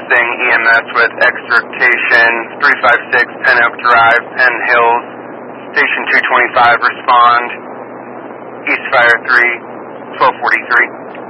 Mustang EMS with extrication 356 Penn Oak Drive, Penn Hills. Station 225, respond. East Fire 3, 1243.